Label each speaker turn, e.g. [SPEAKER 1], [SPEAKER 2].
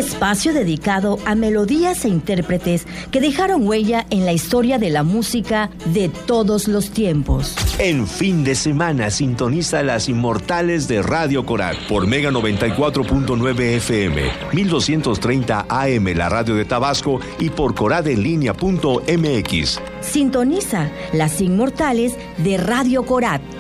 [SPEAKER 1] espacio dedicado a melodías e intérpretes que dejaron huella en la historia de la música de todos los tiempos.
[SPEAKER 2] En fin de semana sintoniza Las Inmortales de Radio Corat por Mega 94.9 FM, 1230 AM, la radio de Tabasco, y por coradenlinea.mx.
[SPEAKER 1] Sintoniza Las Inmortales de Radio Corat.